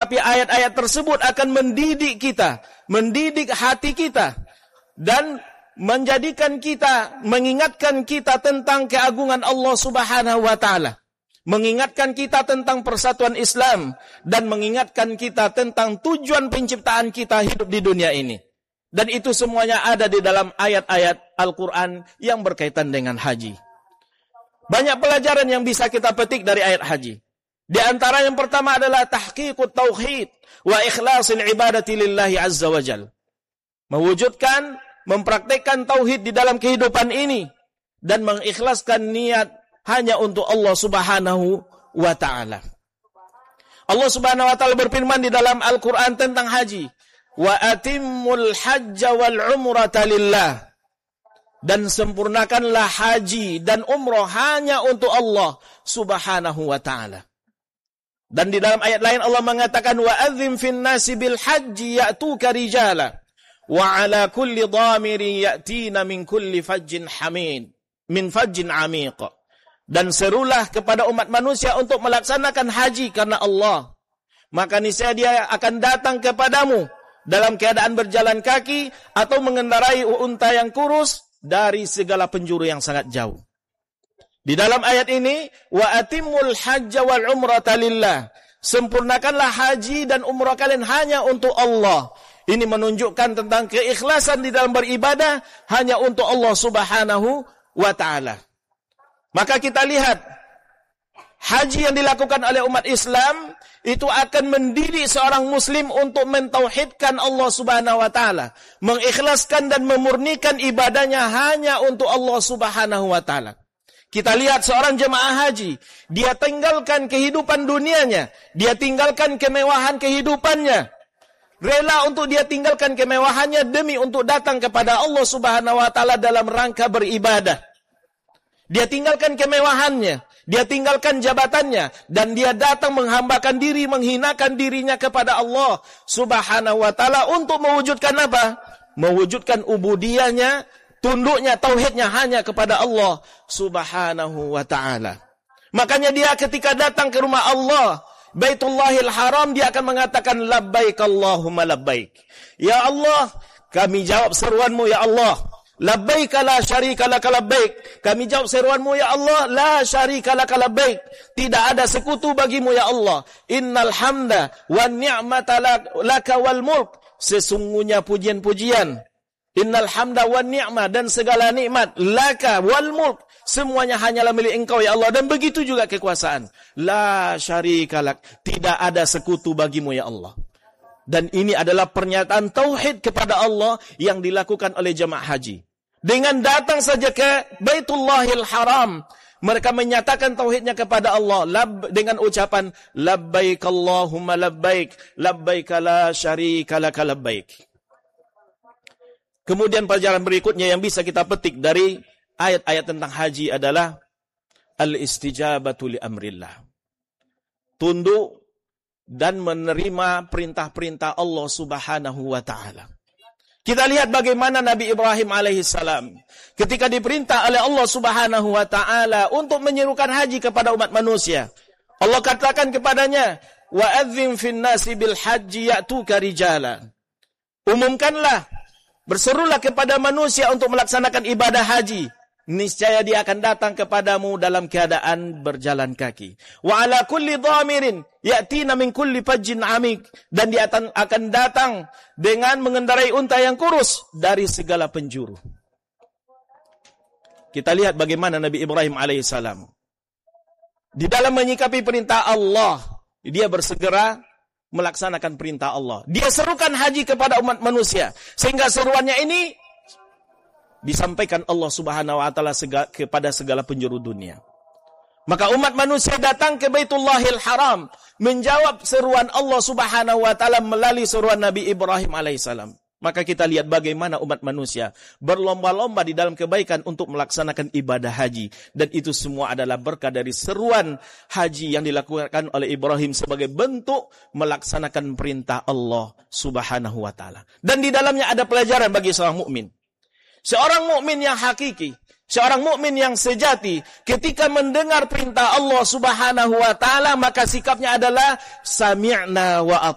Tetapi ayat-ayat tersebut akan mendidik kita, mendidik hati kita, dan menjadikan kita, mengingatkan kita tentang keagungan Allah Subhanahu wa Ta'ala, mengingatkan kita tentang persatuan Islam, dan mengingatkan kita tentang tujuan penciptaan kita hidup di dunia ini. Dan itu semuanya ada di dalam ayat-ayat Al-Quran yang berkaitan dengan haji. Banyak pelajaran yang bisa kita petik dari ayat haji. Di antara yang pertama adalah tahqiqut tauhid wa ikhlasil ibadati lillahi azza wa jal. Mewujudkan, mempraktekkan tauhid di dalam kehidupan ini dan mengikhlaskan niat hanya untuk Allah Subhanahu wa Ta'ala. Allah Subhanahu wa Ta'ala berfirman di dalam Al-Quran tentang haji. Wa atimmul hajja wal umrata lillah. Dan sempurnakanlah haji dan umrah hanya untuk Allah Subhanahu wa Ta'ala. Dan di dalam ayat lain Allah mengatakan wa adzim fin nasi bil hajji ya'tuka rijala wa ala kulli dhamirin ya'tina min kulli fajjin hamid min fajjin amiq. Dan serulah kepada umat manusia untuk melaksanakan haji karena Allah. Maka niscaya dia akan datang kepadamu dalam keadaan berjalan kaki atau mengendarai unta yang kurus dari segala penjuru yang sangat jauh. Di dalam ayat ini, wa atimmul hajja wal umrata lillah. Sempurnakanlah haji dan umrah kalian hanya untuk Allah. Ini menunjukkan tentang keikhlasan di dalam beribadah hanya untuk Allah Subhanahu wa Ta'ala. Maka kita lihat haji yang dilakukan oleh umat Islam itu akan mendidik seorang muslim untuk mentauhidkan Allah Subhanahu wa Ta'ala, mengikhlaskan dan memurnikan ibadahnya hanya untuk Allah Subhanahu wa Ta'ala. Kita lihat seorang jemaah haji, dia tinggalkan kehidupan dunianya, dia tinggalkan kemewahan kehidupannya, rela untuk dia tinggalkan kemewahannya demi untuk datang kepada Allah Subhanahu wa Ta'ala dalam rangka beribadah. Dia tinggalkan kemewahannya, dia tinggalkan jabatannya, dan dia datang menghambakan diri, menghinakan dirinya kepada Allah Subhanahu wa Ta'ala untuk mewujudkan apa? Mewujudkan ubudiyahnya, tunduknya, tauhidnya hanya kepada Allah Subhanahu wa Ta'ala. Makanya dia ketika datang ke rumah Allah, Baitullahil Haram, dia akan mengatakan labbaik Allahumma labbaik. Ya Allah, kami jawab seruanmu ya Allah. Labbaik la syarika laka labbaik. Kami jawab seruanmu ya Allah, la syarika laka labbaik. Tidak ada sekutu bagimu ya Allah. Innal hamda wan ni'mata laka wal mulk. Sesungguhnya pujian-pujian, innal hamda wan ni'mah, dan segala nikmat, laka wal mulk, semuanya hanyalah milik Engkau ya Allah, dan begitu juga kekuasaan. La syarika lak, tidak ada sekutu bagimu ya Allah. Dan ini adalah pernyataan tauhid kepada Allah yang dilakukan oleh jemaah haji. Dengan datang saja ke Baitullahil Haram, mereka menyatakan tauhidnya kepada Allah dengan ucapan labbaik Allahumma labbaik, labbaik la syarika laka labbaik. Kemudian pelajaran berikutnya yang bisa kita petik dari ayat-ayat tentang haji adalah al-istijabatu li amrillah. Tunduk dan menerima perintah-perintah Allah Subhanahu wa Ta'ala. Kita lihat bagaimana Nabi Ibrahim alaihissalam ketika diperintah oleh Allah Subhanahu wa Ta'ala untuk menyerukan haji kepada umat manusia. Allah katakan kepadanya, wa adzim fin nasi bil haji ya'tuka rijala. Umumkanlah, berserulah kepada manusia untuk melaksanakan ibadah haji. Niscaya dia akan datang kepadamu dalam keadaan berjalan kaki. Wa ala kulli dhamirin ya'tina min kulli fajjin amik. Dan dia akan datang dengan mengendarai unta yang kurus dari segala penjuru. Kita lihat bagaimana Nabi Ibrahim alaihissalam di dalam menyikapi perintah Allah, dia bersegera melaksanakan perintah Allah. Dia serukan haji kepada umat manusia, sehingga seruannya ini disampaikan Allah Subhanahu wa Ta'ala kepada segala penjuru dunia. Maka umat manusia datang ke Baitullahil Haram menjawab seruan Allah Subhanahu wa Ta'ala melalui seruan Nabi Ibrahim alaihissalam. Maka kita lihat bagaimana umat manusia berlomba-lomba di dalam kebaikan untuk melaksanakan ibadah haji. Dan itu semua adalah berkah dari seruan haji yang dilakukan oleh Ibrahim sebagai bentuk melaksanakan perintah Allah Subhanahu wa Ta'ala. Dan di dalamnya ada pelajaran bagi seorang mukmin. Seorang mukmin yang hakiki, seorang mukmin yang sejati, ketika mendengar perintah Allah Subhanahu wa Ta'ala, maka sikapnya adalah sami'na wa